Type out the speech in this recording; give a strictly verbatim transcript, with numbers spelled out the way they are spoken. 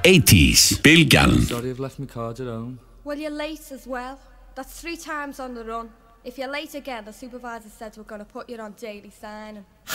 eighties. Bylgjan. Sorry I've left my card at home. Well, you're late as well. That's three times on the run. If you're late again, the supervisor said we're going to put you on daily signing.